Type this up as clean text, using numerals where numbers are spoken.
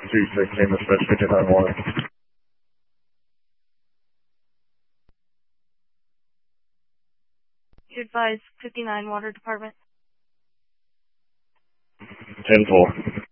216, dispatch 59 water. You advise 59 Water Department. 10-4.